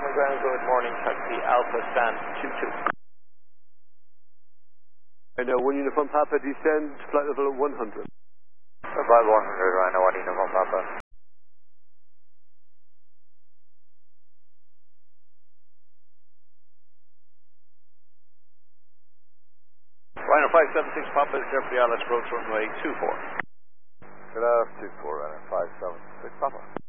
Common ground, good morning, taxi Alpha stand 22. And 1 Uniform Papa, descend, flight level 100. About 100, Rhino 1 Uniform Papa. Rhino 576 Papa, Jeffrey Alice, approach runway 24. Good 24, Rhino 576 Papa.